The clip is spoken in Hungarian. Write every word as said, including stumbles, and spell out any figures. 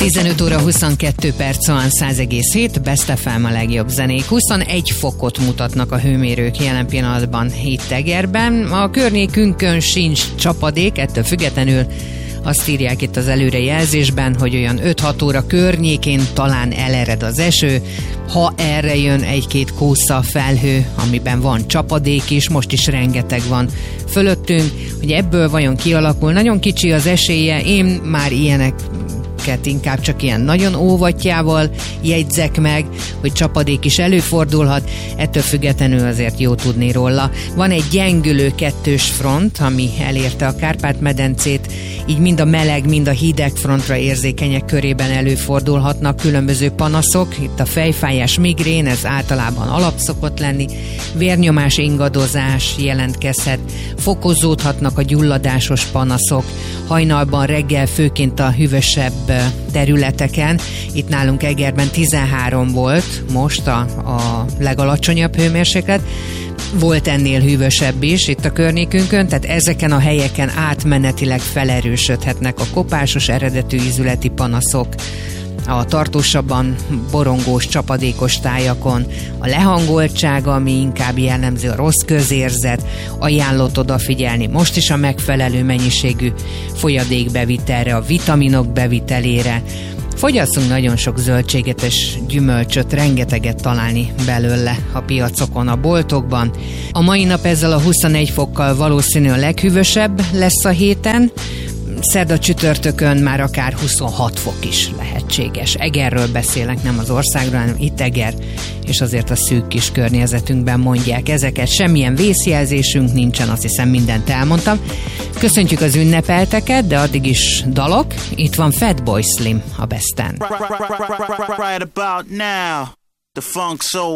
tizenöt óra huszonkettő perc van, száz egész hét, Best ef em a legjobb zenék. huszonegy fokot mutatnak a hőmérők jelen pillanatban itt Egerben. A környékünkön sincs csapadék, ettől függetlenül azt írják itt az előrejelzésben, hogy olyan öt-hat óra környékén talán elered az eső, ha erre jön egy-két kósza felhő, amiben van csapadék is, most is rengeteg van fölöttünk, hogy ebből vajon kialakul. Nagyon kicsi az esélye, én már ilyenek inkább csak ilyen nagyon óvatjával jegyzek meg, hogy csapadék is előfordulhat, ettől függetlenül azért jó tudni róla. Van egy gyengülő kettős front, ami elérte a Kárpát-medencét, így mind a meleg, mind a hideg frontra érzékenyek körében előfordulhatnak különböző panaszok. Itt a fejfájás, migrén, ez általában alap szokott lenni, vérnyomás ingadozás jelentkezhet, fokozódhatnak a gyulladásos panaszok, hajnalban, reggel főként a hűvösebb területeken. Itt nálunk Egerben tizenhárom volt most a, a legalacsonyabb hőmérséklet, volt ennél hűvösebb is itt a környékünkön, tehát ezeken a helyeken átmenetileg felerősödhetnek a kopásos eredetű ízületi panaszok, a tartósabban borongós, csapadékos tájakon, a lehangoltság, ami inkább jellemző, a rossz közérzet, ajánlott odafigyelni most is a megfelelő mennyiségű folyadékbevitelre, a vitaminok bevitelére. Fogyasszunk nagyon sok zöldséget és gyümölcsöt, rengeteget találni belőle a piacokon, a boltokban. A mai nap ezzel a huszonegy fokkal valószínű a leghűvösebb lesz a héten, szerda csütörtökön már akár huszonhat fok is lehetséges. Egerről beszélek, nem az országról, hanem itt Eger, és azért a szűk kis környezetünkben mondják ezeket. Semmilyen vészjelzésünk nincsen, azt hiszem mindent elmondtam. Köszöntjük az ünnepelteket, de addig is dalok. Itt van Fatboy Slim a Besten. Right about now, the funk soul